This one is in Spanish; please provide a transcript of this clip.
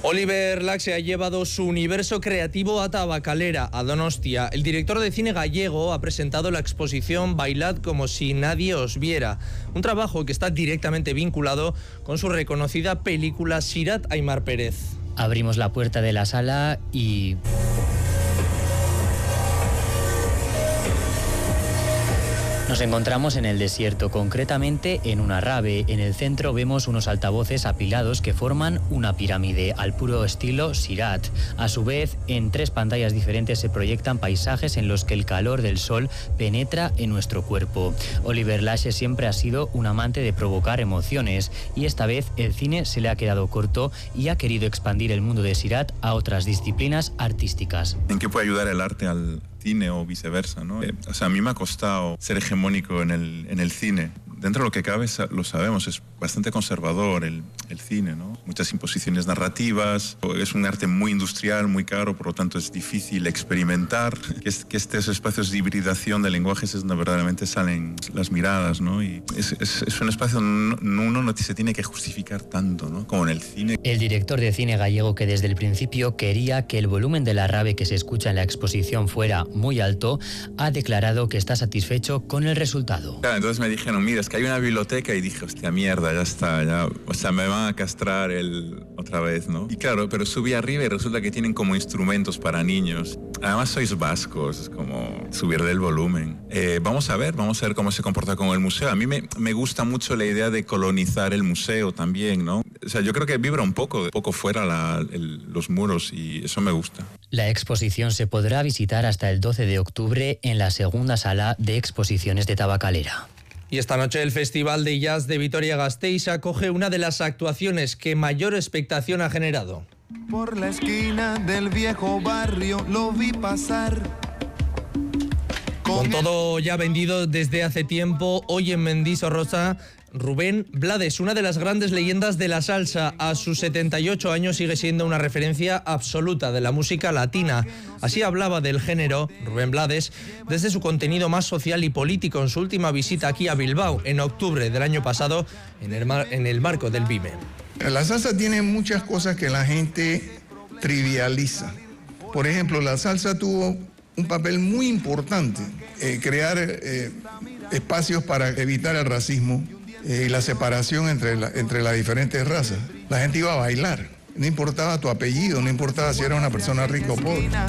Oliver Lax se ha llevado su universo creativo a Tabakalera, a Donostia. El director de cine gallego ha presentado la exposición Bailad como si nadie os viera, un trabajo que está directamente vinculado con su reconocida película Sirat Aimar Pérez. Abrimos la puerta de la sala y... nos encontramos en el desierto, concretamente en una rave. En el centro vemos unos altavoces apilados que forman una pirámide al puro estilo Sirat. A su vez, en 3 pantallas diferentes se proyectan paisajes en los que el calor del sol penetra en nuestro cuerpo. Oliver Lax siempre ha sido un amante de provocar emociones y esta vez el cine se le ha quedado corto y ha querido expandir el mundo de Sirat a otras disciplinas artísticas. ¿En qué puede ayudar el arte al cine o viceversa, ¿no? A mí me ha costado ser hegemónico en el cine. Dentro de lo que cabe, lo sabemos, es bastante conservador el cine, ¿no? Muchas imposiciones narrativas, es un arte muy industrial, muy caro, por lo tanto es difícil experimentar. Que estos espacios de hibridación de lenguajes es donde verdaderamente salen las miradas, ¿no? Y es un espacio donde uno no se tiene que justificar tanto, ¿no? Como en el cine. El director de cine gallego, que desde el principio quería que el volumen de la rave que se escucha en la exposición fuera muy alto, ha declarado que está satisfecho con el resultado. Claro, entonces me dijeron, mira, es que hay una biblioteca, y dije, hostia, mierda, ya está, ya, o sea, me van a castrar otra vez, ¿no? Y claro, pero subí arriba y resulta que tienen como instrumentos para niños. Además sois vascos, es como subir del volumen. Vamos a ver cómo se comporta con el museo. A mí me gusta mucho la idea de colonizar el museo también, ¿no? O sea, yo creo que vibra un poco fuera los muros y eso me gusta. La exposición se podrá visitar hasta el 12 de octubre en la segunda sala de exposiciones de Tabakalera. Y esta noche el Festival de Jazz de Vitoria-Gasteiz acoge una de las actuaciones que mayor expectación ha generado. Por la esquina del viejo barrio lo vi pasar. Con todo ya vendido desde hace tiempo, hoy en Mendizorroza, Rubén Blades, una de las grandes leyendas de la salsa. A sus 78 años sigue siendo una referencia absoluta de la música latina. Así hablaba del género Rubén Blades desde su contenido más social y político en su última visita aquí a Bilbao en octubre del año pasado en el marco del BIME. La salsa tiene muchas cosas que la gente trivializa. Por ejemplo, la salsa tuvo un papel muy importante, crear espacios para evitar el racismo y la separación entre las diferentes razas. La gente iba a bailar, no importaba tu apellido, no importaba si era una persona rica o pobre.